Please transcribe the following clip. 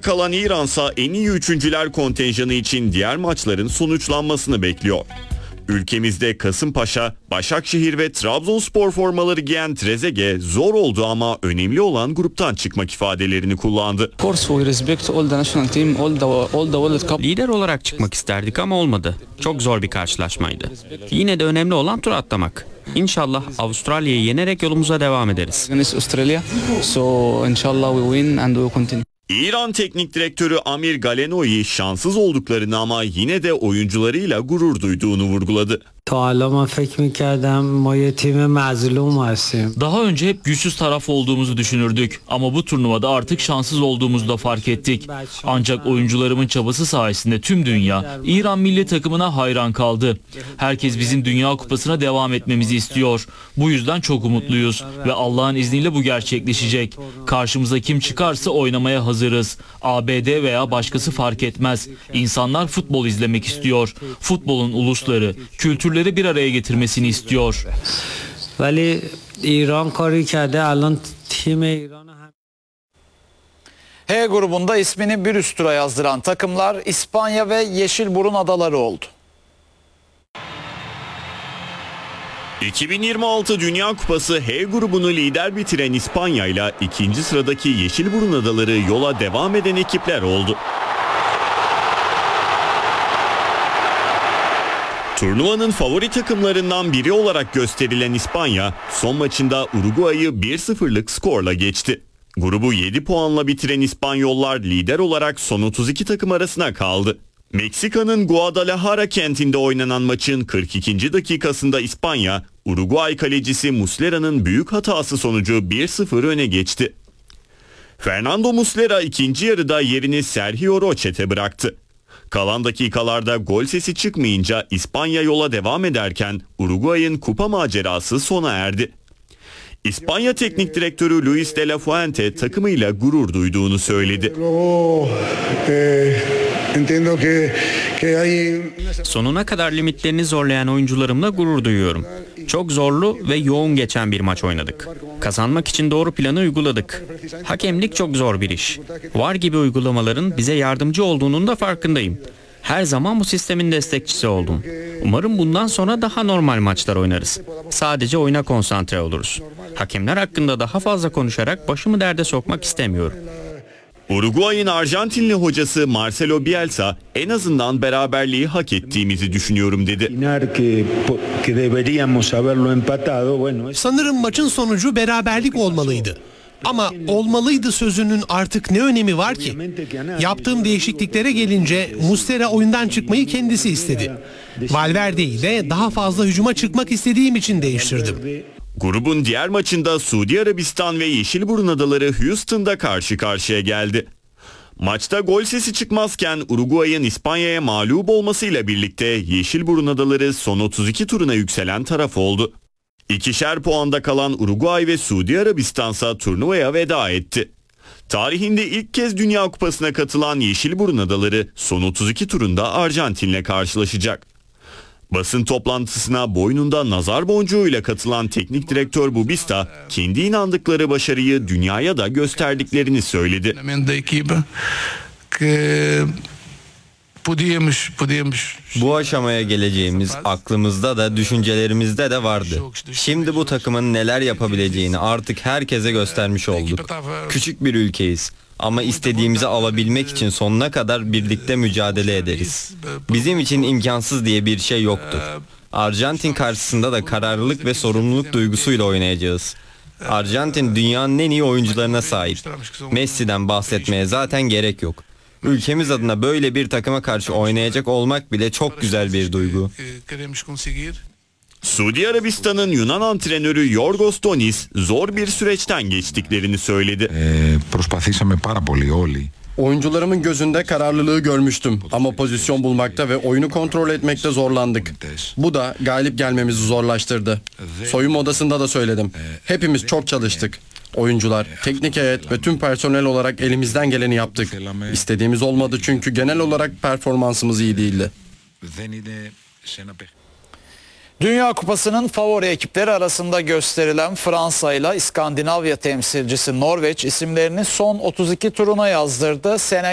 kalan İran'sa en iyi üçüncüler kontenjanı için diğer maçların sonuçlanmasını bekliyor. Ülkemizde Kasımpaşa, Başakşehir ve Trabzonspor formaları giyen Trezeguet zor oldu ama önemli olan gruptan çıkmak ifadelerini kullandı. Lider olarak çıkmak isterdik ama olmadı. Çok zor bir karşılaşmaydı. Yine de önemli olan tur atlamak. İnşallah Avustralya'yı yenerek yolumuza devam ederiz. İran Teknik Direktörü Amir Galenoi şanssız olduklarını ama yine de oyuncularıyla gurur duyduğunu vurguladı. Daha önce hep güçsüz taraf olduğumuzu düşünürdük ama bu turnuvada artık şanssız olduğumuzu da fark ettik. Ancak oyuncularımın çabası sayesinde tüm dünya İran milli takımına hayran kaldı. Herkes bizim Dünya Kupası'na devam etmemizi istiyor. Bu yüzden çok umutluyuz ve Allah'ın izniyle bu gerçekleşecek. Karşımıza kim çıkarsa oynamaya hazırız. ABD veya başkası fark etmez. İnsanlar futbol izlemek istiyor. Futbolun ulusları, kültürleri bir araya getirmesini istiyor. H grubunda ismini bir üst tura yazdıran takımlar İspanya ve Yeşilburun Adaları oldu. 2026 Dünya Kupası H grubunu lider bitiren İspanya ile ikinci sıradaki Yeşilburun Adaları yola devam eden ekipler oldu. Turnuvanın favori takımlarından biri olarak gösterilen İspanya, son maçında Uruguay'ı 1-0'lık skorla geçti. Grubu 7 puanla bitiren İspanyollar lider olarak son 32 takım arasına kaldı. Meksika'nın Guadalajara kentinde oynanan maçın 42. dakikasında İspanya, Uruguay kalecisi Muslera'nın büyük hatası sonucu 1-0 öne geçti. Fernando Muslera ikinci yarıda yerini Sergio Rochet'e bıraktı. Kalan dakikalarda gol sesi çıkmayınca İspanya yola devam ederken Uruguay'ın kupa macerası sona erdi. İspanya Teknik Direktörü Luis de la Fuente takımıyla gurur duyduğunu söyledi. Sonuna kadar limitlerini zorlayan oyuncularımla gurur duyuyorum. Çok zorlu ve yoğun geçen bir maç oynadık. Kazanmak için doğru planı uyguladık. Hakemlik çok zor bir iş. VAR gibi uygulamaların bize yardımcı olduğunun da farkındayım. Her zaman bu sistemin destekçisi oldum. Umarım bundan sonra daha normal maçlar oynarız. Sadece oyuna konsantre oluruz. Hakemler hakkında daha fazla konuşarak başımı derde sokmak istemiyorum. Uruguay'ın Arjantinli hocası Marcelo Bielsa en azından beraberliği hak ettiğimizi düşünüyorum dedi. Sanırım maçın sonucu beraberlik olmalıydı. Ama olmalıydı sözünün artık ne önemi var ki? Yaptığım değişikliklere gelince Muslera oyundan çıkmayı kendisi istedi. Valverde'yi de daha fazla hücuma çıkmak istediğim için değiştirdim. Grubun diğer maçında Suudi Arabistan ve Yeşilburun Adaları Houston'da karşı karşıya geldi. Maçta gol sesi çıkmazken Uruguay'ın İspanya'ya mağlup olmasıyla birlikte Yeşilburun Adaları son 32 turuna yükselen taraf oldu. İkişer puanda kalan Uruguay ve Suudi Arabistan'sa turnuvaya veda etti. Tarihinde ilk kez Dünya Kupası'na katılan Yeşilburun Adaları son 32 turunda Arjantin'le karşılaşacak. Basın toplantısına boynunda nazar boncuğuyla katılan teknik direktör Bubista, kendi inandıkları başarıyı dünyaya da gösterdiklerini söyledi. Bu aşamaya geleceğimiz aklımızda da düşüncelerimizde de vardı. Şimdi bu takımın neler yapabileceğini artık herkese göstermiş olduk. Küçük bir ülkeyiz ama istediğimizi alabilmek için sonuna kadar birlikte mücadele ederiz. Bizim için imkansız diye bir şey yoktur. Arjantin karşısında da kararlılık ve sorumluluk duygusuyla oynayacağız. Arjantin dünyanın en iyi oyuncularına sahip. Messi'den bahsetmeye zaten gerek yok. Ülkemiz adına böyle bir takıma karşı oynayacak olmak bile çok güzel bir duygu. Suudi Arabistan'ın Yunan antrenörü Yorgos Donis zor bir süreçten geçtiklerini söyledi. Oyuncularımın gözünde kararlılığı görmüştüm ama pozisyon bulmakta ve oyunu kontrol etmekte zorlandık. Bu da galip gelmemizi zorlaştırdı. Soyunma odasında da söyledim. Hepimiz çok çalıştık. Oyuncular, teknik heyet ve tüm personel olarak elimizden geleni yaptık. İstediğimiz olmadı çünkü genel olarak performansımız iyi değildi. Dünya Kupası'nın favori ekipleri arasında gösterilen Fransa ile İskandinavya temsilcisi Norveç isimlerini son 32 turuna yazdırdı.